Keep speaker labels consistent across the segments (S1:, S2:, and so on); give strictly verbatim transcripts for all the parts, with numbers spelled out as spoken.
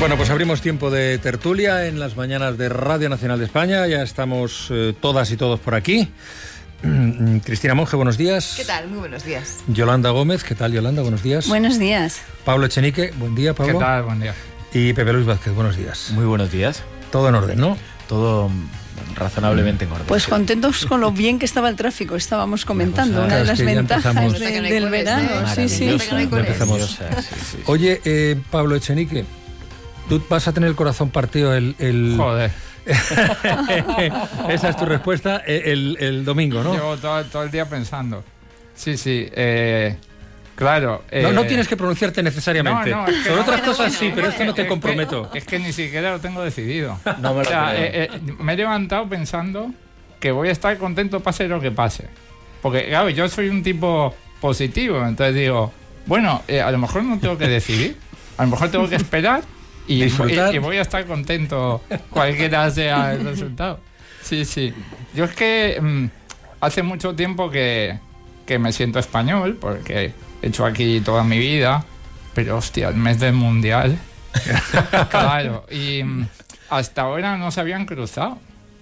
S1: Bueno, pues abrimos tiempo de tertulia en las mañanas de Radio Nacional de España. Ya estamos eh, todas y todos por aquí. Cristina Monge, buenos días.
S2: ¿Qué tal? Muy buenos días.
S1: Yolanda Gómez, ¿qué tal, Yolanda? Buenos días.
S3: Buenos días.
S1: Pablo Echenique, buen día, Pablo.
S4: ¿Qué tal? Buen día.
S1: Y Pepe Luis Vázquez, buenos días.
S5: Muy buenos días.
S1: Todo en orden, ¿no?
S5: Todo razonablemente en orden.
S3: Pues contentos con lo bien que estaba el tráfico, estábamos comentando, una, una de las ventajas de, del verano. Sí, sí.
S1: Empezamos. Sí, sí. Oye, eh, Pablo Echenique, tú vas a tener el corazón partido el... el...
S4: Joder.
S1: Esa es tu respuesta el, el domingo, ¿no?
S4: Llevo todo, todo el día pensando. Sí, sí, eh, claro. Eh,
S1: no, no tienes que pronunciarte necesariamente.
S4: No, no, es que
S1: Sobre
S4: no,
S1: otras
S4: bueno,
S1: cosas
S4: bueno,
S1: sí,
S4: bueno,
S1: pero esto no te
S4: es
S1: comprometo.
S4: Que, es que ni siquiera lo tengo decidido.
S5: No me lo
S4: o sea,
S5: creo.
S4: eh, eh, me he levantado pensando que voy a estar contento pase lo que pase. Porque, claro, yo soy un tipo positivo, entonces digo, bueno, eh, a lo mejor no tengo que decidir, a lo mejor tengo que esperar. Y, y, y voy a estar contento cualquiera sea el resultado. Sí, sí. Yo es que mmm, hace mucho tiempo que, que me siento español, porque he hecho aquí toda mi vida, pero hostia, el mes del Mundial, claro, y mmm, hasta ahora no se habían cruzado,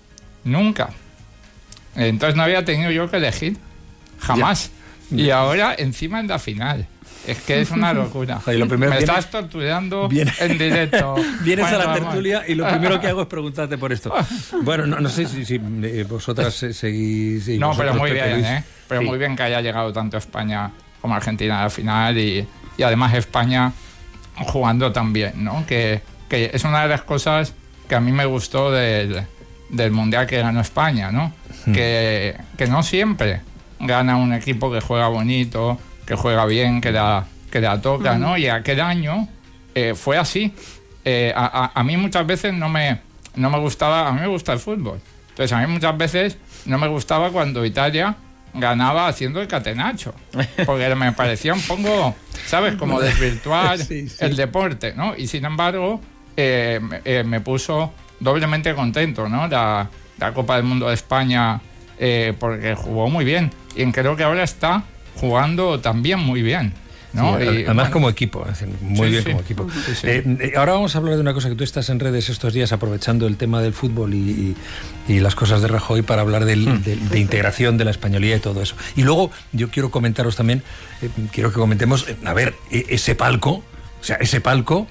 S4: nunca. Entonces no había tenido yo que elegir, jamás. Ya. Y ahora encima en la final. Es que es una locura.
S1: Y lo primero,
S4: me
S1: vienes,
S4: estás torturando
S1: viene,
S4: en directo.
S1: Vienes bueno, a la tertulia y lo primero que hago es preguntarte por esto. Bueno, no, no sé si, si vosotras seguís... Si
S4: no, pero muy
S1: bien,
S4: Luis, ¿eh? Pero sí. Muy bien que haya llegado tanto España como Argentina a la final y, y además España jugando tan bien, ¿no? Que, que es una de las cosas que a mí me gustó del, del Mundial que ganó España, ¿no? Hmm. Que, que no siempre gana un equipo que juega bonito, que juega bien, que la, que la toca, ¿no? Y aquel año eh, fue así. Eh, a, a, a mí muchas veces no me, no me gustaba, a mí me gusta el fútbol. Entonces a mí muchas veces no me gustaba cuando Italia ganaba haciendo el catenaccio, porque me parecía un poco, ¿sabes? Como desvirtuar sí, sí. el deporte, ¿no? Y sin embargo, eh, eh, me puso doblemente contento, ¿no? La, la Copa del Mundo de España, eh, porque jugó muy bien. Y creo que ahora está jugando también muy bien, ¿no?
S1: Sí,
S4: y,
S1: además
S4: bueno,
S1: como equipo, es decir, muy
S4: sí,
S1: bien
S4: sí.
S1: como equipo.
S4: Sí, sí.
S1: Eh, ahora vamos a hablar de una cosa que tú estás en redes estos días aprovechando el tema del fútbol y, y, y las cosas de Rajoy para hablar del, mm. de, de integración de la españolía y todo eso. Y luego yo quiero comentaros también, eh, quiero que comentemos, eh, a ver, eh, ese palco, o sea, ese palco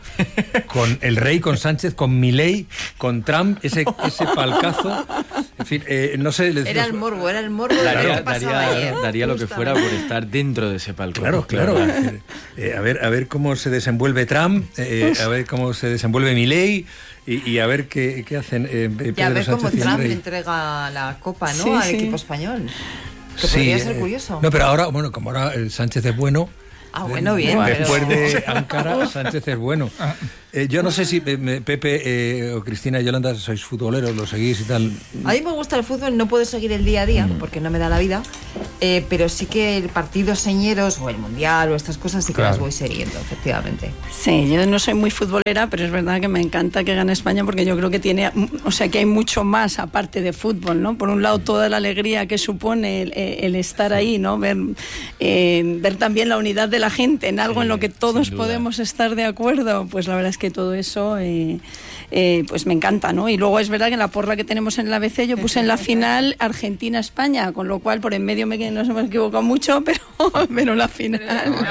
S1: con el rey, con Sánchez, con Milei, con Trump, ese, ese palcazo. En fin, eh, no sé... Les,
S2: era el morbo, era el morbo.
S5: Daría,
S2: que
S5: daría,
S2: ayer,
S5: daría lo que fuera por estar dentro de ese palco.
S1: Claro, claro. Eh, a, ver, a ver cómo se desenvuelve Trump, eh, a ver cómo se desenvuelve Milei y, y a ver qué, qué hacen eh, Pedro
S2: y a ver
S1: Sánchez
S2: cómo Trump
S1: y
S2: entrega la copa, ¿no?
S3: Sí,
S2: al
S3: sí.
S2: equipo español. Que
S1: sí,
S2: podría ser
S1: eh,
S2: curioso.
S1: No, pero ahora, bueno, como ahora el Sánchez es bueno...
S2: Ah, bueno, bien.
S1: Después
S2: pero...
S1: de Ankara, Sánchez es bueno. Eh, yo no sé si eh, Pepe eh, o Cristina y Yolanda sois futboleros, lo seguís y tal.
S2: A mí me gusta el fútbol, no puedo seguir el día a día porque no me da la vida, eh, pero sí que el partidos señeros o el mundial o estas cosas sí que claro. las voy siguiendo, efectivamente.
S3: Sí, yo no soy muy futbolera, pero es verdad que me encanta que gane España porque yo creo que tiene, o sea, que hay mucho más aparte de fútbol, ¿no? Por un lado, toda la alegría que supone el, el estar ahí, ¿no? Ver, eh, ver también la unidad de la gente en algo sí, en lo que todos podemos estar de acuerdo, pues la verdad es que todo eso eh, eh, pues me encanta, ¿no? Y luego es verdad que en la porra que tenemos en la A B C yo puse en la final Argentina-España, con lo cual por en medio me, nos hemos equivocado mucho, pero, pero la final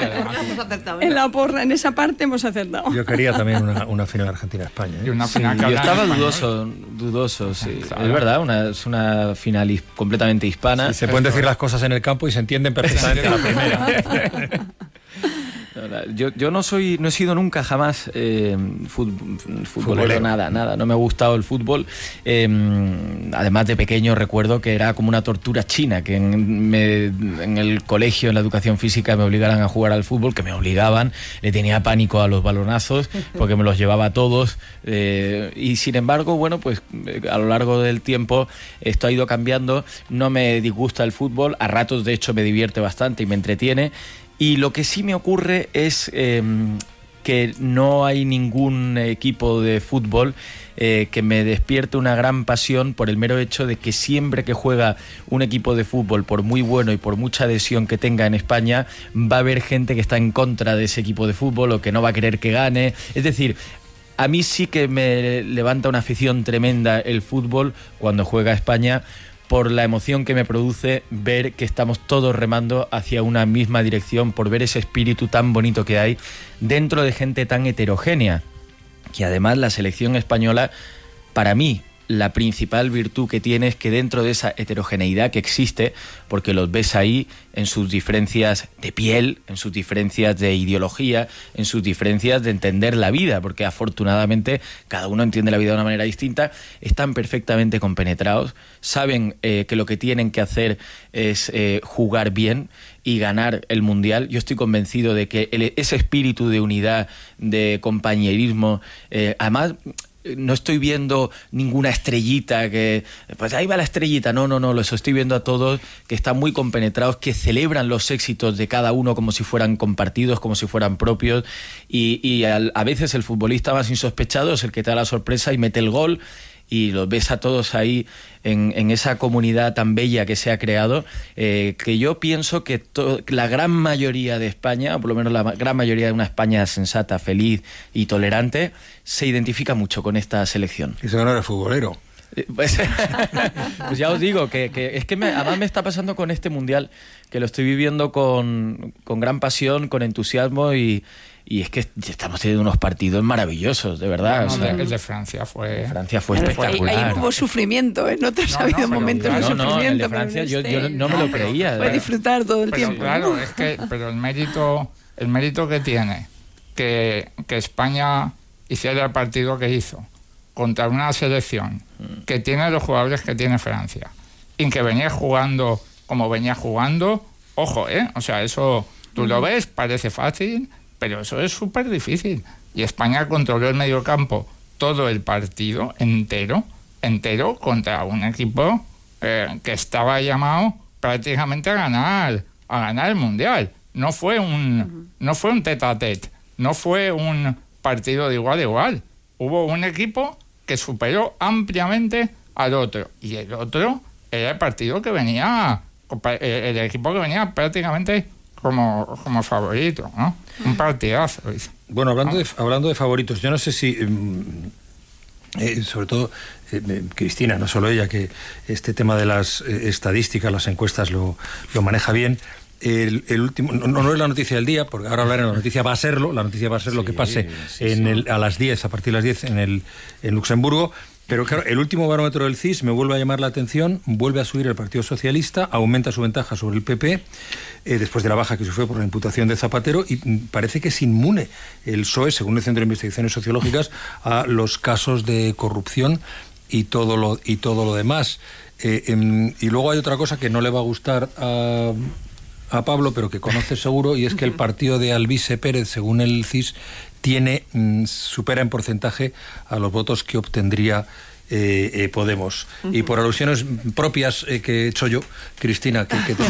S3: en la porra, en esa parte hemos acertado.
S1: Yo quería también una, una final Argentina-España, ¿eh?
S4: Y una
S5: sí,
S4: final
S5: yo estaba
S4: español.
S5: dudoso, dudoso, sí. Claro. Es verdad, una, es una final his, completamente hispana.
S1: Sí, se pueden decir las cosas en el campo y se entienden perfectamente la primera.
S5: Yo, yo no soy, no he sido nunca jamás eh, fut, futbolero, nada, nada. No me ha gustado el fútbol. Eh, además de pequeño recuerdo que era como una tortura china, que en, me, en el colegio, en la educación física, me obligaran a jugar al fútbol, que me obligaban. Le tenía pánico a los balonazos porque me los llevaba a todos. Eh, y sin embargo, bueno, pues a lo largo del tiempo esto ha ido cambiando. No me disgusta el fútbol. A ratos, de hecho, me divierte bastante y me entretiene. Y lo que sí me ocurre es eh, que no hay ningún equipo de fútbol eh, que me despierte una gran pasión por el mero hecho de que siempre que juega un equipo de fútbol, por muy bueno y por mucha adhesión que tenga en España, va a haber gente que está en contra de ese equipo de fútbol o que no va a querer que gane. Es decir, A mí sí que me levanta una afición tremenda el fútbol cuando juega España, por la emoción que me produce ver que estamos todos remando hacia una misma dirección, por ver ese espíritu tan bonito que hay dentro de gente tan heterogénea, que además la selección española, para mí, la principal virtud que tiene es que dentro de esa heterogeneidad que existe, porque los ves ahí en sus diferencias de piel, en sus diferencias de ideología, en sus diferencias de entender la vida, porque afortunadamente cada uno entiende la vida de una manera distinta, están perfectamente compenetrados, saben eh, que lo que tienen que hacer es eh, jugar bien y ganar el Mundial. Yo estoy convencido de que el, ese espíritu de unidad, de compañerismo, eh, además... no estoy viendo ninguna estrellita que, pues ahí va la estrellita, no, no, no, los estoy viendo a todos que están muy compenetrados, que celebran los éxitos de cada uno como si fueran compartidos, como si fueran propios, y, y a, a veces el futbolista más insospechado es el que te da la sorpresa y mete el gol, y los ves a todos ahí en, en esa comunidad tan bella que se ha creado, eh, que yo pienso que to, la gran mayoría de España, o por lo menos la gran mayoría de una España sensata, feliz y tolerante, se identifica mucho con esta selección.
S1: Y se no eres futbolero.
S5: Pues, pues ya os digo que, que es que me, además me está pasando con este Mundial, que lo estoy viviendo con, con gran pasión, con entusiasmo, y Y es que estamos teniendo unos partidos maravillosos, de verdad.
S4: No,
S5: o sea,
S4: el de Francia fue...
S5: Francia fue
S3: Pero
S5: espectacular.
S3: Ahí, ahí hubo sufrimiento, ¿eh? No te has
S4: No,
S3: habido
S4: no, pero
S3: momentos de
S5: claro, no,
S3: sufrimiento.
S5: el de Francia
S3: pero
S5: yo,
S3: este,
S5: yo no me lo creía.
S3: Fue disfrutar todo el
S4: pero
S3: tiempo.
S4: claro,
S3: ¿no?
S4: es que pero el mérito, el mérito que tiene que, que España hiciera el partido que hizo contra una selección que tiene los jugadores que tiene Francia y que venía jugando como venía jugando, ojo, ¿eh? O sea, eso tú lo ves, parece fácil, pero eso es súper difícil. Y España controló el mediocampo todo el partido entero, entero contra un equipo eh, que estaba llamado prácticamente a ganar, a ganar el Mundial. No fue un, uh-huh. no fue un tete a tete, no fue un partido de igual a igual. Hubo un equipo que superó ampliamente al otro. Y el otro era el partido que venía, el equipo que venía prácticamente como, como favorito, ¿no? Un partidazo.
S1: Bueno, hablando, ¿no? de, hablando de favoritos, yo no sé si, eh, sobre todo eh, Cristina, no solo ella, que este tema de las eh, estadísticas, las encuestas lo, lo maneja bien. El, el último, no, no es la noticia del día, porque ahora hablaré, la noticia va a serlo, la noticia va a ser sí, lo que pase sí, en sí. El, a las diez, a partir de las diez en, el, en Luxemburgo. Pero claro, el último barómetro del C I S me vuelve a llamar la atención, vuelve a subir el Partido Socialista, aumenta su ventaja sobre el P P, eh, después de la baja que sufrió por la imputación de Zapatero, y parece que es inmune el P S O E, según el Centro de Investigaciones Sociológicas, a los casos de corrupción y todo lo, y todo lo demás. Eh, eh, y luego hay otra cosa que no le va a gustar a... a Pablo, pero que conoce seguro, y es que el partido de Alvise Pérez, según el C I S, tiene mmm, supera en porcentaje a los votos que obtendría eh, eh, Podemos. Uh-huh. Y por alusiones propias eh, que he hecho yo, Cristina, que, que te...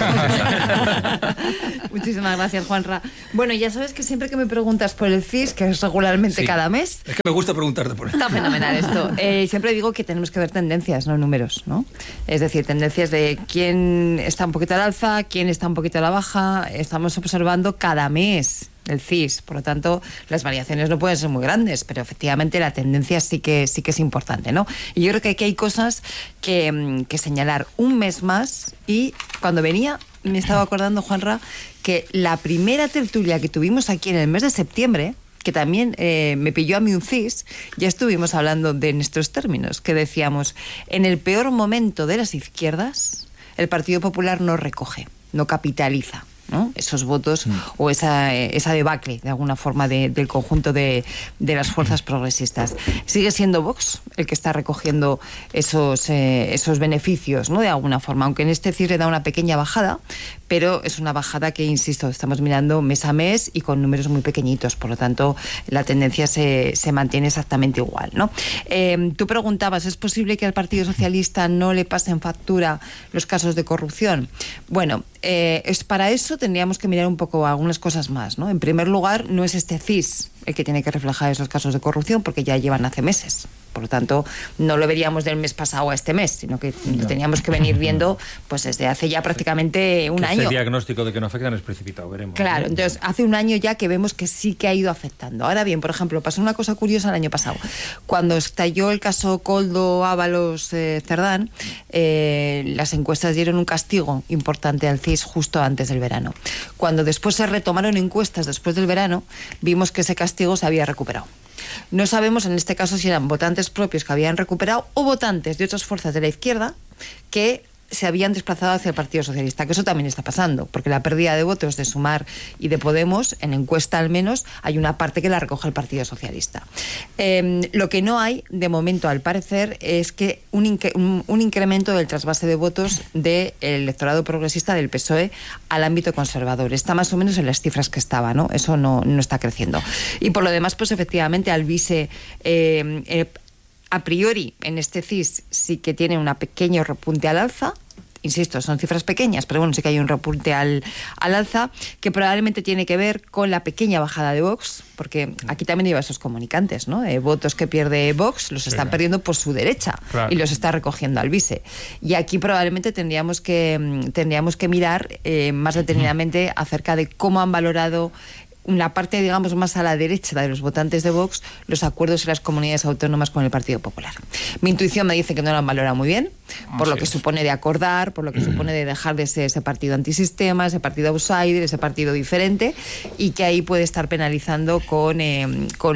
S2: Muchísimas gracias, Juanra. Bueno, ya sabes que siempre que me preguntas por el C I S, que es regularmente sí. cada mes...
S1: Es que me gusta preguntarte por eso.
S2: Está fenomenal esto. Eh, siempre digo que tenemos que ver tendencias, no números, ¿no? Es decir, tendencias de quién está un poquito al alza, quién está un poquito a la baja. Estamos observando cada mes el C I S, por lo tanto las variaciones no pueden ser muy grandes, pero efectivamente la tendencia sí que sí que es importante, ¿no? Y yo creo que aquí hay cosas que, que señalar un mes más. Y cuando venía me estaba acordando, Juanra, que la primera tertulia que tuvimos aquí en el mes de septiembre, que también eh, me pilló a mí un C I S, ya estuvimos hablando de nuestros términos, que decíamos, en el peor momento de las izquierdas, el Partido Popular no recoge, no capitaliza, ¿no? Esos votos mm. o esa, esa debacle de alguna forma de, del conjunto de, de las fuerzas progresistas. Sigue siendo Vox el que está recogiendo esos, eh, esos beneficios, ¿no? De alguna forma, aunque en este cierre da una pequeña bajada, pero es una bajada que, insisto, estamos mirando mes a mes y con números muy pequeñitos, por lo tanto la tendencia se, se mantiene exactamente igual, ¿no? Eh, tú preguntabas, ¿es posible que al Partido Socialista no le pasen factura los casos de corrupción? Bueno, eh, es para eso tendríamos que mirar un poco algunas cosas más, ¿no? En primer lugar, no es este C I S el que tiene que reflejar esos casos de corrupción, porque ya llevan hace meses Por lo tanto, no lo veríamos del mes pasado a este mes, sino que no. lo teníamos que venir viendo pues desde hace ya prácticamente un
S1: que
S2: año.
S1: Ese diagnóstico de que no afectan es precipitado, veremos.
S2: Claro, ¿eh? Entonces hace un año ya que vemos que sí que ha ido afectando. Ahora bien, por ejemplo, pasó una cosa curiosa el año pasado. Cuando estalló el caso Koldo, Ábalos, eh, Cerdán, eh, las encuestas dieron un castigo importante al C I S justo antes del verano. Cuando después se retomaron encuestas después del verano, vimos que ese castigo se había recuperado. No sabemos en este caso si eran votantes propios que habían recuperado o votantes de otras fuerzas de la izquierda que se habían desplazado hacia el Partido Socialista, que eso también está pasando, porque la pérdida de votos de Sumar y de Podemos, en encuesta al menos, hay una parte que la recoge el Partido Socialista. Eh, lo que no hay, de momento, al parecer, es que un, inc un, un incremento del trasvase de votos del electorado progresista del P S O E al ámbito conservador. Está más o menos en las cifras que estaba, ¿no? Eso no, no está creciendo. Y por lo demás, pues efectivamente, Alvise... Eh, eh, a priori, en este C I S sí que tiene un pequeño repunte al alza. Insisto, son cifras pequeñas, pero bueno, sí que hay un repunte al, al alza, que probablemente tiene que ver con la pequeña bajada de Vox, porque aquí también lleva esos comunicantes, ¿no? Eh, votos que pierde Vox los están sí, perdiendo por su derecha, claro, y los está recogiendo Alvise. Y aquí probablemente tendríamos que, tendríamos que mirar eh, más detenidamente acerca de cómo han valorado una parte, digamos, más a la derecha de los votantes de Vox, los acuerdos en las comunidades autónomas con el Partido Popular. Mi intuición me dice que no lo han valorado muy bien, por lo que supone de acordar, por lo que supone de dejar de ser ese partido antisistema, ese partido outsider, ese partido diferente, y que ahí puede estar penalizando con, eh, con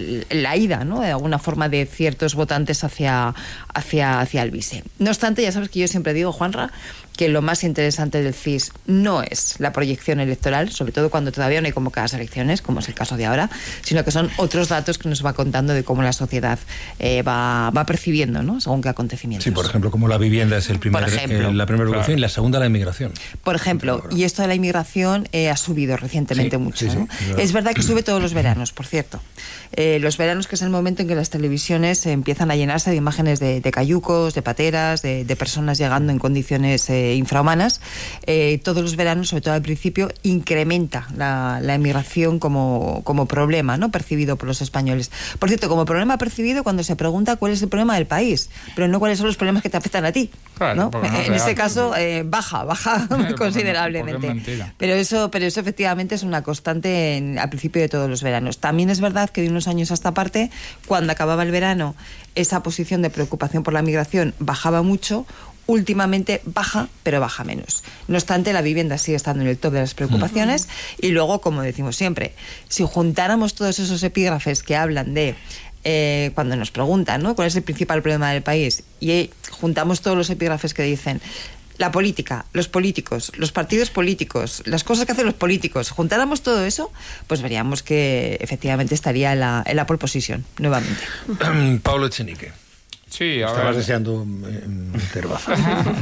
S2: la ida, ¿no?, de alguna forma, de ciertos votantes hacia, hacia, hacia Alvise. No obstante, ya sabes que yo siempre digo, Juanra, que lo más interesante del C I S no es la proyección electoral, sobre todo cuando todavía no hay convocadas elecciones, como es el caso de ahora, sino que son otros datos que nos va contando de cómo la sociedad eh, va, va percibiendo, ¿no?, según qué acontecimientos.
S1: Sí, por ejemplo, como la vivienda es el primer,
S2: ejemplo,
S1: eh, la primera preocupación, claro, y la segunda la inmigración.
S2: Por ejemplo, y esto de la inmigración eh, ha subido recientemente sí, mucho.
S1: Sí, sí,
S2: ¿no?
S1: claro.
S2: Es verdad que sube todos los veranos, por cierto. Eh, los veranos, que es el momento en que las televisiones eh, empiezan a llenarse de imágenes de, de cayucos, de pateras, de, de personas llegando en condiciones eh, infrahumanas. Eh, todos los veranos, sobre todo al principio, incrementa la, la emigración como, como problema, ¿no?, percibido por los españoles. Por cierto, como problema percibido cuando se pregunta cuál es el problema del país, pero no cuáles son los problemas que te afectan a ti. Claro, ¿no? No en este caso, eh, baja, baja considerablemente. Pero eso, pero eso efectivamente es una constante en, al principio de todos los veranos. También es verdad que de unos años a esta parte, cuando acababa el verano, esa posición de preocupación por la migración bajaba mucho. Últimamente baja, pero baja menos. No obstante, la vivienda sigue estando en el top de las preocupaciones. Uh-huh. Y luego, como decimos siempre, si juntáramos todos esos epígrafes que hablan de eh, cuando nos preguntan, ¿no?, cuál es el principal problema del país, y eh, juntamos todos los epígrafes que dicen la política, los políticos, los partidos políticos, las cosas que hacen los políticos, juntáramos todo eso, pues veríamos que efectivamente estaría en la, en la pole position nuevamente.
S1: Pablo Echenique.
S4: Sí, a
S1: Estabas
S4: ver.
S1: deseando intervazo.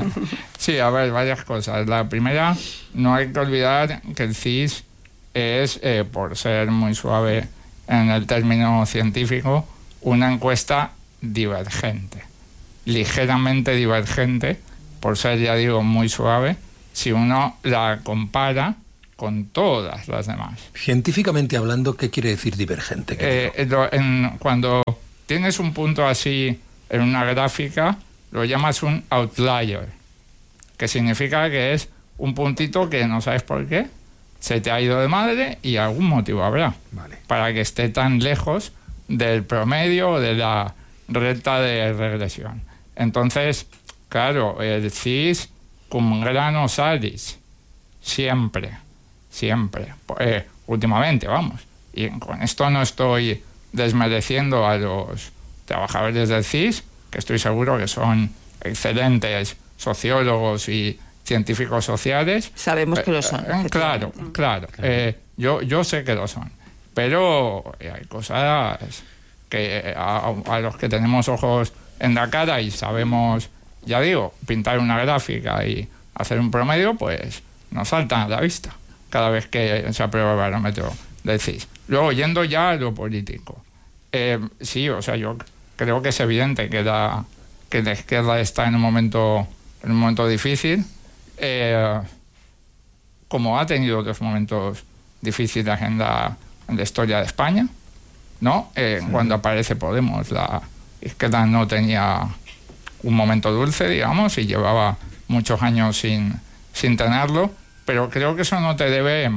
S4: Sí, a ver, varias cosas. La primera, no hay que olvidar que el C I S es, eh, por ser muy suave en el término científico, una encuesta divergente, ligeramente divergente, por ser, ya digo, muy suave, si uno la compara con todas las demás.
S1: Científicamente hablando, ¿qué quiere decir divergente?
S4: Eh, lo, en, cuando tienes un punto así en una gráfica, lo llamas un outlier, que significa que es un puntito que no sabes por qué, se te ha ido de madre y algún motivo habrá, vale, para que esté tan lejos del promedio o de la recta de regresión. Entonces, claro, el C I S cum grano salis, siempre, siempre, eh, últimamente, vamos. Y con esto no estoy desmereciendo a los trabajadores del C I S, que estoy seguro que son excelentes sociólogos y científicos sociales.
S2: Sabemos que lo son.
S4: Eh, eh, claro, claro. Eh, yo, yo sé que lo son. Pero hay cosas que a, a los que tenemos ojos en la cara y sabemos, ya digo, pintar una gráfica y hacer un promedio, pues nos saltan a la vista cada vez que se aprueba el barómetro del C I S. Luego, yendo ya a lo político. Eh, sí, o sea, yo creo que es evidente que la, que la izquierda está en un momento, en un momento difícil, eh, como ha tenido otros momentos difíciles en la, en la historia de España, ¿no? Eh, sí. Cuando aparece Podemos, la, Izquierda no tenía un momento dulce, digamos, y llevaba muchos años sin, sin tenerlo, pero creo que eso no te debe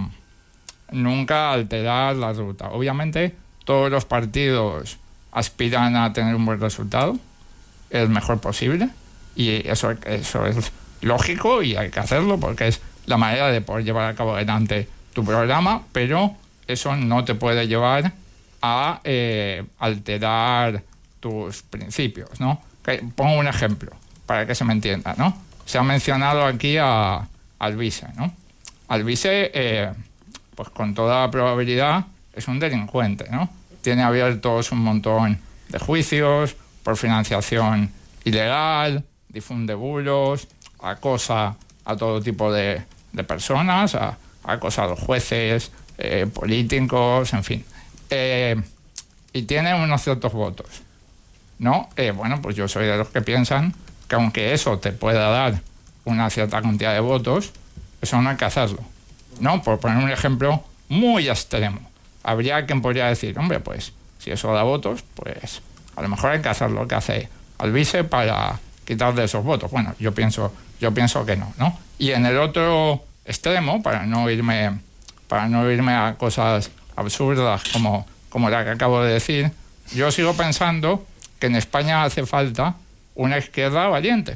S4: nunca alterar la ruta. Obviamente, todos los partidos aspiran a tener un buen resultado, el mejor posible, y eso, eso es lógico y hay que hacerlo porque es la manera de poder llevar a cabo adelante tu programa, pero eso no te puede llevar a eh, alterar tus principios, ¿no? Que, pongo un ejemplo para que se me entienda, ¿no? Se ha mencionado aquí a Alvise, ¿no? Alvise, eh, pues con toda probabilidad es un delincuente, ¿no? Tiene abiertos un montón de juicios por financiación ilegal, difunde bulos, acosa a todo tipo de, de personas, a, acosa a los jueces, eh, políticos, en fin. Eh, y tiene unos ciertos votos, ¿no? Eh, bueno, pues yo soy de los que piensan que aunque eso te pueda dar una cierta cantidad de votos, eso no hay que hacerlo, ¿no? Por poner un ejemplo muy extremo. Habría quien podría decir, hombre, pues si eso da votos, pues a lo mejor hay que hacer lo que hace Alvise para quitarle esos votos. Bueno, yo pienso, yo pienso que no, ¿no? Y en el otro extremo, para no irme, para no irme a cosas absurdas como, como la que acabo de decir, yo sigo pensando que en España hace falta una izquierda valiente.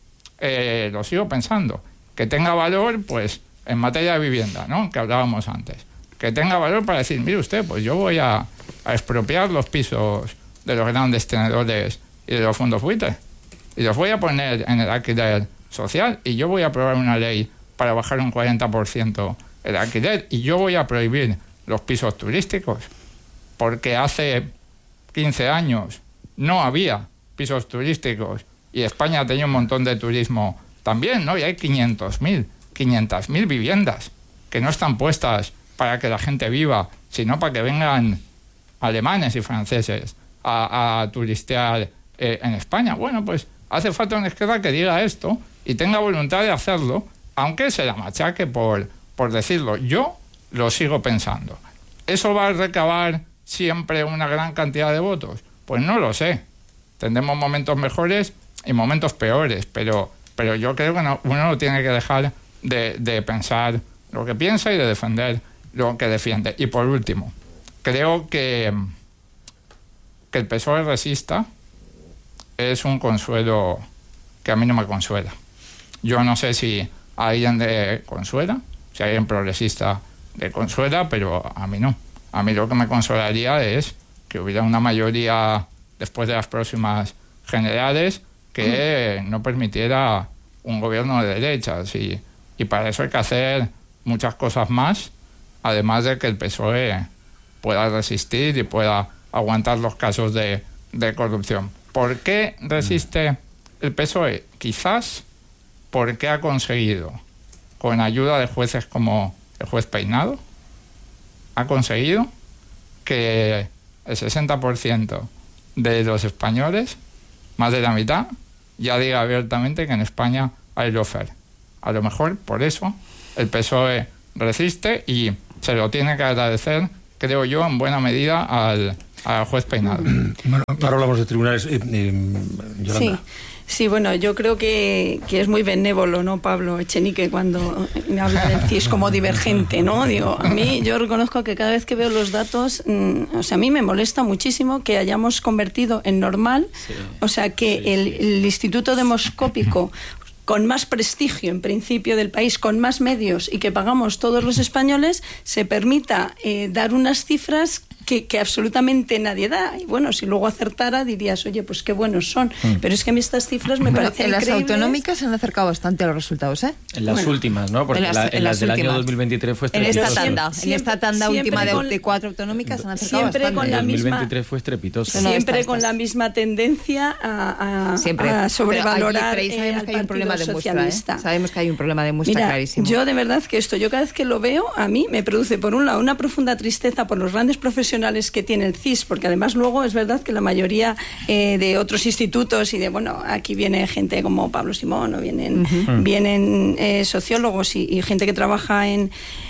S4: Eh, lo sigo pensando. Que tenga valor, pues, en materia de vivienda, ¿no? Que hablábamos antes. Que tenga valor para decir, mire usted, pues yo voy a, a expropiar los pisos de los grandes tenedores y de los fondos buitres. Y los voy a poner en el alquiler social. Y yo voy a aprobar una ley para bajar un cuarenta por ciento el alquiler. Y yo voy a prohibir los pisos turísticos. Porque hace quince años no había pisos turísticos y España tenía un montón de turismo también, ¿no? Y hay quinientas mil viviendas que no están puestas para que la gente viva, sino para que vengan alemanes y franceses a, a turistear eh, en España. Bueno, pues hace falta una izquierda que diga esto y tenga voluntad de hacerlo, aunque se la machaque por, por decirlo. Yo lo sigo pensando. ¿Eso va a recabar siempre una gran cantidad de votos? Pues no lo sé. Tendremos momentos mejores y momentos peores, pero, pero yo creo que no, uno no tiene que dejar de, de pensar lo que piensa y de defender lo que defiende. Y por último, creo que, que el P S O E resista es un consuelo que a mí no me consuela. Yo no sé si a alguien de consuela, si a alguien progresista de consuela, pero a mí no. A mí lo que me consolaría es que hubiera una mayoría después de las próximas generales que no permitiera un gobierno de derechas y, y para eso hay que hacer muchas cosas más, además de que el P S O E pueda resistir y pueda aguantar los casos de, de corrupción. ¿Por qué resiste el P S O E? Quizás porque ha conseguido, con ayuda de jueces como el juez Peinado, ha conseguido que el sesenta por ciento de los españoles, más de la mitad, ya diga abiertamente que en España hay lawfare. A lo mejor por eso el P S O E resiste y se lo tiene que agradecer, creo yo, en buena medida al, al juez Peinado.
S1: Bueno, ahora hablamos de tribunales. Eh, eh, Yolanda.
S3: Sí. Sí, bueno, yo creo que, que es muy benévolo, ¿no, Pablo Echenique, cuando me habla del C I S como divergente, ¿no? Digo, a mí, yo reconozco que cada vez que veo los datos, mmm, o sea, a mí me molesta muchísimo que hayamos convertido en normal, sí, o sea, que sí, el, sí. el Instituto Demoscópico, con más prestigio en principio del país, con más medios y que pagamos todos los españoles, se permita eh, dar unas cifras que, que absolutamente nadie da. Y bueno, si luego acertara dirías, oye, pues qué buenos son. Mm. Pero es que a mí estas cifras me
S2: bueno,
S3: parecen
S2: en las
S3: increíbles.
S2: Autonómicas se han acercado bastante a los resultados, ¿eh?
S5: En las bueno, últimas, ¿no? Porque en las, la, en en las, las del últimas. Año dos mil veintitrés fue estrepitoso.
S2: En esta tanda, siempre, en esta tanda última de, de cuatro autonómicas se han acercado
S3: siempre
S2: bastante.
S3: Con la
S5: en
S3: misma,
S5: dos mil veintitrés fue estrepitoso.
S3: Siempre no, con la misma tendencia a, a,
S2: siempre.
S3: a sobrevalorar
S2: pero, pero ahí sabemos
S3: eh,
S2: que hay un problema de muestra, ¿eh? Sabemos que hay un problema de muestra
S3: Mira,
S2: clarísimo.
S3: Yo de verdad que esto, yo cada vez que lo veo, a mí me produce por un lado una profunda tristeza por los grandes profesionales que tiene el C I S, porque además luego es verdad que la mayoría eh, de otros institutos y de, bueno, aquí viene gente como Pablo Simón o vienen, uh-huh. vienen eh, sociólogos y, y gente que trabaja en,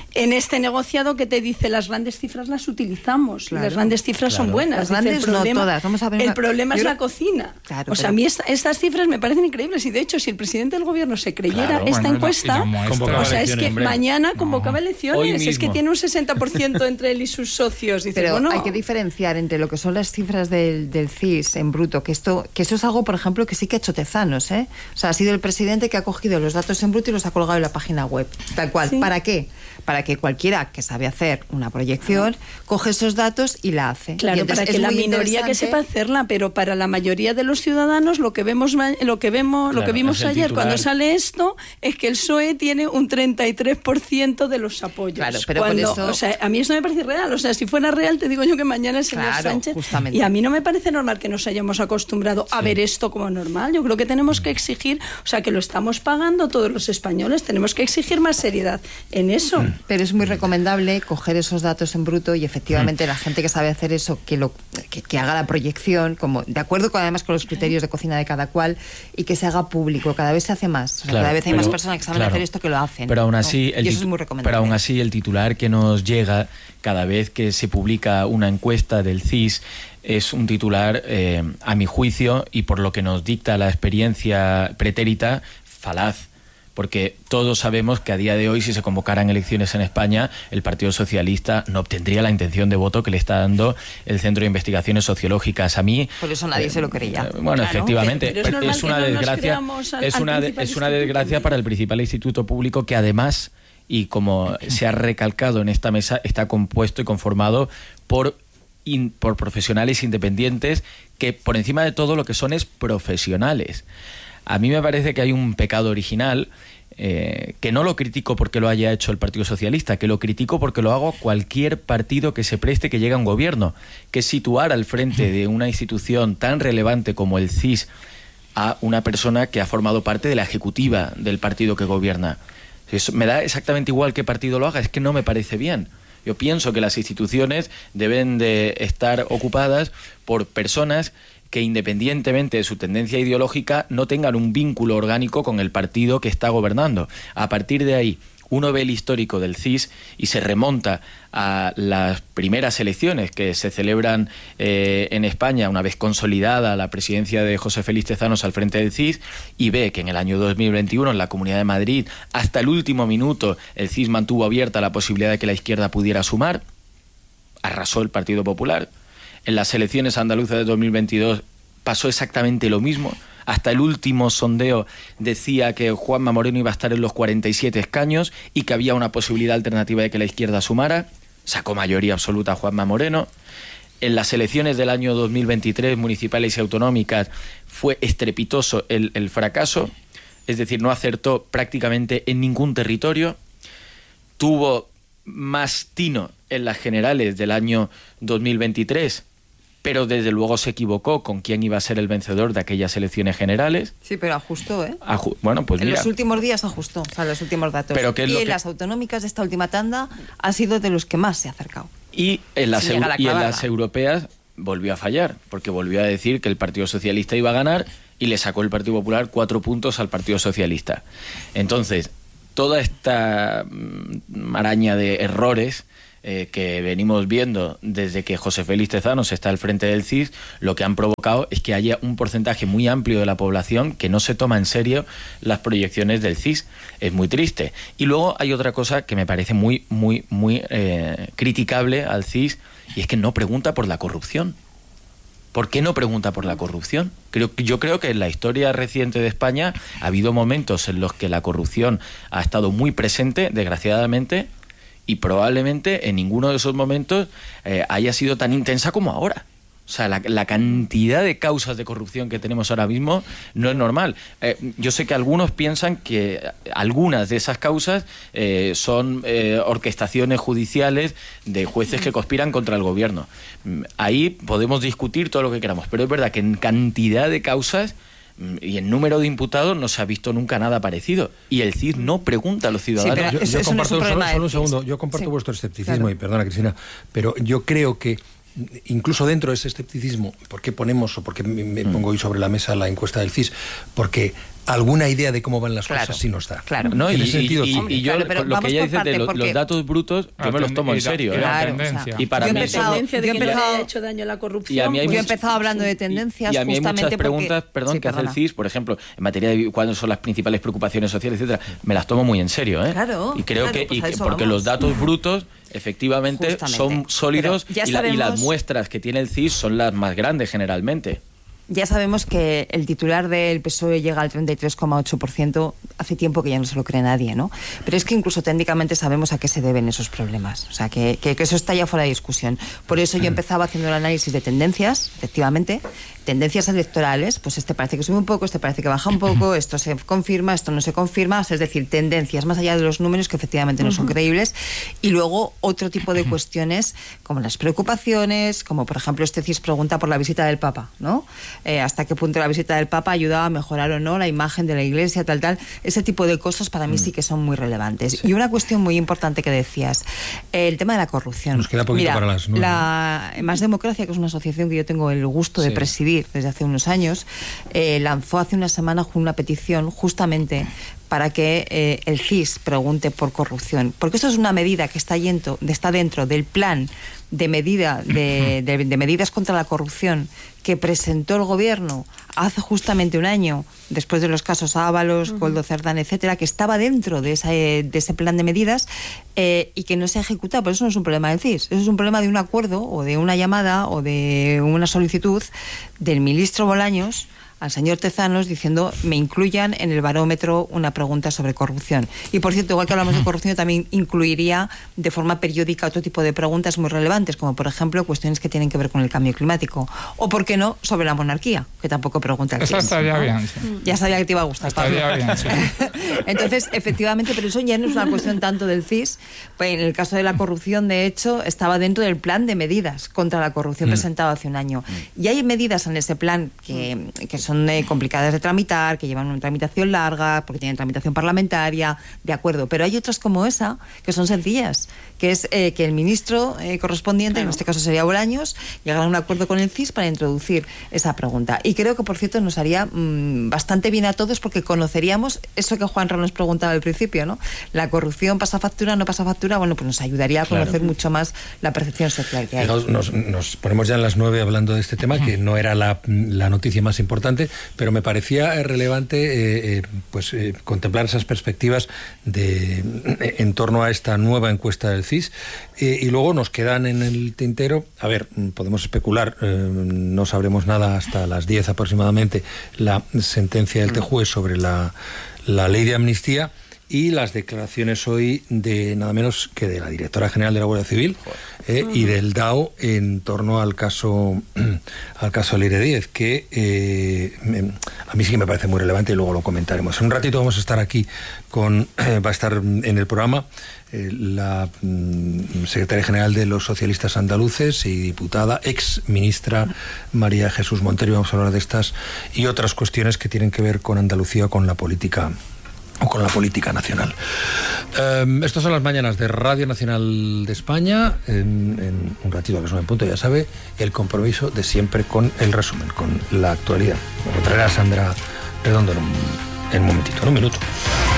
S3: en este negociado que te dice las grandes cifras las utilizamos,
S2: Claro.
S3: las grandes cifras
S1: Claro.
S3: son buenas.
S2: Las
S3: Dice,
S2: grandes
S3: el
S2: no
S3: problema,
S2: todas. Vamos a ver
S3: el
S2: una-
S3: problema es
S2: yo-
S3: la cocina.
S2: Claro,
S3: o sea,
S2: pero-
S3: a mí esta- estas cifras me parecen increíbles y de hecho si el presidente del gobierno se creyera
S5: Claro,
S3: esta
S4: bueno, y la-
S3: encuesta,
S4: y la muestra.
S1: Convocaba
S3: o sea, es
S1: elecciones,
S3: que
S1: hombre.
S3: mañana convocaba
S5: Hoy
S3: elecciones, es que
S5: mismo.
S3: tiene un sesenta por ciento entre él y sus socios. Dice,
S2: Pero
S3: bueno,
S2: hay que diferenciar entre lo que son las cifras del, del C I S en bruto, que esto que eso es algo, por ejemplo, que sí que ha hecho Tezanos, ¿eh? O sea, ha sido el presidente que ha cogido los datos en bruto y los ha colgado en la página web, tal cual.
S3: Sí.
S2: ¿Para qué? Para que cualquiera que sabe hacer una proyección coge esos datos y la hace.
S3: Claro,
S2: Y entonces
S3: para que
S2: es
S3: la
S2: muy
S3: minoría que
S2: interesante-
S3: sepa hacerla, pero para la mayoría de los ciudadanos lo que vemos ma- lo que vemos lo
S5: Claro,
S3: que vimos
S5: es el
S3: ayer
S5: titular.
S3: cuando sale esto es que el P S O E tiene un treinta y tres por ciento de los apoyos.
S2: Claro, pero por
S3: Cuando-
S2: eso-
S3: o sea, a mí eso me parece irreal, o sea, si fuera real te digo yo que mañana el señor
S2: Claro,
S3: Sánchez
S2: justamente.
S3: y a mí no me parece normal que nos hayamos acostumbrado a ver esto como normal. Yo creo que tenemos que exigir, o sea, que lo estamos pagando todos los españoles, tenemos que exigir más seriedad en eso.
S2: Pero es muy recomendable coger esos datos en bruto y efectivamente la gente que sabe hacer eso, que lo que, que haga la proyección, como de acuerdo con, además con los criterios de cocina de cada cual y que se haga público. Cada vez se hace más. O sea,
S5: Claro,
S2: cada vez hay más
S5: pero-
S2: personas que saben
S5: claro.
S2: hacer esto que lo hacen.
S5: Pero aún
S2: ¿no?
S5: así, el
S2: y eso
S5: titu-
S2: es muy recomendable.
S5: pero aún así el titular que nos llega cada vez que se publica una encuesta del C I S es un titular, eh, a mi juicio, y por lo que nos dicta la experiencia pretérita, falaz. Porque todos sabemos que a día de hoy, si se convocaran elecciones en España, el Partido Socialista no obtendría la intención de voto que le está dando el Centro de Investigaciones Sociológicas. A mí...
S2: Por eso nadie se lo creía.
S5: Eh, Bueno,
S3: Claro,
S5: efectivamente,
S3: pero es normal
S5: es
S3: que
S5: una
S3: no nos
S5: desgracia,
S3: creamos al-
S5: es
S3: al
S5: una, de-
S3: principal
S5: es una
S3: instituto.
S5: desgracia para el principal instituto público que además, y como se ha recalcado en esta mesa, está compuesto y conformado por, in- por profesionales independientes que por encima de todo lo que son es profesionales. A mí me parece que hay un pecado original, eh, que no lo critico porque lo haya hecho el Partido Socialista, que lo critico porque lo hago cualquier partido que se preste que llegue a un gobierno, que es situar al frente de una institución tan relevante como el C I S a una persona que ha formado parte de la ejecutiva del partido que gobierna. Eso me da exactamente igual qué partido lo haga, es que no me parece bien. Yo pienso que las instituciones deben de estar ocupadas por personas que independientemente de su tendencia ideológica no tengan un vínculo orgánico con el partido que está gobernando. A partir de ahí, uno ve el histórico del C I S y se remonta a las primeras elecciones que se celebran eh, en España una vez consolidada la presidencia de José Félix Tezanos al frente del C I S y ve que en el año dos mil veintiuno en la Comunidad de Madrid hasta el último minuto el C I S mantuvo abierta la posibilidad de que la izquierda pudiera sumar, arrasó el Partido Popular. En las elecciones andaluzas de dos mil veintidós pasó exactamente lo mismo. Hasta el último sondeo decía que Juanma Moreno iba a estar en los cuarenta y siete escaños y que había una posibilidad alternativa de que la izquierda sumara. Sacó mayoría absoluta Juanma Moreno. En las elecciones del año dos mil veintitrés, municipales y autonómicas, fue estrepitoso el, el fracaso. Es decir, no acertó prácticamente en ningún territorio. Tuvo más tino en las generales del año dos mil veintitrés, pero desde luego se equivocó con quién iba a ser el vencedor de aquellas elecciones generales.
S2: Sí, pero ajustó, ¿eh?
S5: Aju- bueno, pues
S2: en
S5: mira,
S2: los últimos días ajustó, o sea, los últimos datos.
S5: Pero ¿qué es
S2: y
S5: lo
S2: en
S5: que-
S2: las autonómicas de esta última tanda ha sido de los que más se ha acercado.
S5: y en las,
S2: sin
S5: eu-
S2: llegar a
S5: y en
S2: clavarla.
S5: las europeas volvió a fallar, porque volvió a decir que el Partido Socialista iba a ganar y le sacó el Partido Popular cuatro puntos al Partido Socialista. Entonces, toda esta mm, maraña de errores eh, que venimos viendo desde que José Félix Tezanos está al frente del C I S, lo que han provocado es que haya un porcentaje muy amplio de la población que no se toma en serio las proyecciones del C I S. Es muy triste. Y luego hay otra cosa que me parece muy, muy, muy eh, criticable al C I S, y es que no pregunta por la corrupción. ¿Por qué no pregunta por la corrupción? Creo, yo creo que en la historia reciente de España ha habido momentos en los que la corrupción ha estado muy presente, desgraciadamente, y probablemente en ninguno de esos momentos eh, haya sido tan intensa como ahora. O sea, la, la cantidad de causas de corrupción que tenemos ahora mismo no es normal. Eh, yo sé que algunos piensan que algunas de esas causas eh, son eh, orquestaciones judiciales de jueces que conspiran contra el gobierno. Mm, Ahí podemos discutir todo lo que queramos, pero es verdad que en cantidad de causas mm, y en número de imputados no se ha visto nunca nada parecido. Y el C I S no pregunta a los ciudadanos.
S2: pero
S1: Yo,
S2: eso-
S1: yo
S2: eso no es
S1: comparto,
S2: un
S1: solo,
S2: problema
S1: solo un
S2: del C I S.
S1: segundo, yo comparto
S2: Sí.
S1: vuestro escepticismo,
S2: Claro.
S1: y perdona, Cristina, pero yo creo que incluso dentro de ese escepticismo, ¿por qué ponemos o por qué me, me pongo hoy sobre la mesa la encuesta del C I S? Porque alguna idea de cómo van las
S2: claro,
S1: cosas sí nos da.
S2: Claro.
S5: No,
S1: en
S5: y,
S1: ese sentido,
S5: y,
S1: sí.
S5: y, y yo,
S2: claro,
S5: lo que ella dice de lo,
S2: porque...
S5: los datos brutos, yo me los tomo en serio.
S4: Y
S5: ¿eh?
S4: la
S2: Claro,
S4: tendencia.
S2: o sea,
S5: Y para
S2: yo
S5: mí
S2: he empezado,
S3: tendencia de
S2: yo he
S3: que le
S2: empezado,
S3: haya hecho daño a la corrupción.
S5: Y a mí hay
S2: yo he
S5: muchas-
S2: empezado hablando de tendencias
S5: Y a mí hay
S2: justamente
S5: muchas preguntas,
S2: porque...
S5: perdón,
S2: sí,
S5: que hace el
S2: perdona.
S5: C I S, por ejemplo, en materia de cuáles son las principales preocupaciones sociales, etcétera, me las tomo muy en serio, ¿eh?
S2: Claro,
S5: y creo
S2: claro,
S5: que,
S2: pues
S5: y
S2: a
S5: que-
S2: eso
S5: porque
S2: vamos.
S5: los datos brutos efectivamente
S2: Justamente.
S5: son sólidos
S2: Pero ya
S5: y, la- y las
S2: sabemos-
S5: muestras que tiene el C I S son las más grandes generalmente.
S2: Ya sabemos que el titular del P S O E llega al treinta y tres coma ocho por ciento, hace tiempo que ya no se lo cree nadie, ¿no? Pero es que incluso técnicamente sabemos a qué se deben esos problemas, o sea, que, que, que eso está ya fuera de discusión. Por eso yo empezaba haciendo el análisis de tendencias, efectivamente, tendencias electorales, pues este parece que sube un poco, este parece que baja un poco, esto se confirma, esto no se confirma, o sea, es decir, tendencias más allá de los números que efectivamente no son creíbles, y luego otro tipo de cuestiones como las preocupaciones, como por ejemplo este C I S pregunta por la visita del Papa, ¿no? Eh, hasta qué punto la visita del Papa ayudaba a mejorar o no la imagen de la Iglesia, tal, tal. Ese tipo de cosas para mí sí que son muy relevantes. Sí. Y una cuestión muy importante que decías, el tema de la corrupción.
S1: Nos queda poquito
S2: Mira,
S1: para las nueve.
S2: La Más Democracia, que es una asociación que yo tengo el gusto de
S5: Sí.
S2: presidir desde hace unos años, eh, lanzó hace una semana una petición justamente para que eh, el C I S pregunte por corrupción. Porque esto es una medida que está, yendo, está dentro del plan de, medida, de, de, de medidas contra la corrupción que presentó el gobierno hace justamente un año, después de los casos Ábalos, Koldo Cerdán, etcétera, que estaba dentro de, esa, de ese plan de medidas eh, y que no se ha ejecutado. Pero eso no es un problema del C I S, eso es un problema de un acuerdo o de una llamada o de una solicitud del ministro Bolaños al señor Tezanos diciendo me incluyan en el barómetro una pregunta sobre corrupción. Y por cierto, igual que hablamos de corrupción, también incluiría de forma periódica otro tipo de preguntas muy relevantes, como por ejemplo cuestiones que tienen que ver con el cambio climático. O, ¿por qué no?, sobre la monarquía, que tampoco pregunta el
S4: Eso
S2: C I S,
S4: estaría
S2: ¿no?
S4: bien, sí.
S2: Ya sabía que te iba a gustar, Pablo.
S4: Estaría bien, sí.
S2: Entonces, efectivamente, pero eso ya no es una cuestión tanto del C I S. Pues en el caso de la corrupción, de hecho, estaba dentro del plan de medidas contra la corrupción mm. presentado hace un año. Y hay medidas en ese plan que, que son eh, complicadas de tramitar, que llevan una tramitación larga, porque tienen tramitación parlamentaria, de acuerdo. Pero hay otras como esa, que son sencillas, que es eh, que el ministro eh, correspondiente, claro, en este caso sería Bolaños, llegara a un acuerdo con el C I S para introducir esa pregunta. Y creo que, por cierto, nos haría mmm, bastante bien a todos, porque conoceríamos eso que Juanra nos preguntaba al principio, ¿no? La corrupción pasa factura, no pasa factura, bueno, pues nos ayudaría a conocer claro. mucho más la percepción social que hay.
S1: Nos, nos ponemos ya en las nueve hablando de este tema, que no era la, la noticia más importante, pero me parecía relevante eh, eh, pues eh, contemplar esas perspectivas de, eh, en torno a esta nueva encuesta del C I S. Eh, y luego nos quedan en el tintero, a ver, podemos especular, eh, no sabremos nada hasta las diez aproximadamente, la sentencia del T J U E sobre la, la ley de amnistía y las declaraciones hoy de nada menos que de la directora general de la Guardia Civil eh, y del D A O en torno al caso al caso Leire Díez, que eh, me, a mí sí que me parece muy relevante y luego lo comentaremos. En un ratito vamos a estar aquí con eh, va a estar en el programa eh, la mm, secretaria general de los socialistas andaluces y diputada, ex ministra María Jesús Montero, y vamos a hablar de estas y otras cuestiones que tienen que ver con Andalucía, con la política o con la política nacional. Um, estas son las mañanas de Radio Nacional de España. En, en un ratito a las nueve en punto, ya sabe, el compromiso de siempre con el resumen, con la actualidad. Lo traerá Sandra Redondo en un, en un momentito, en un minuto.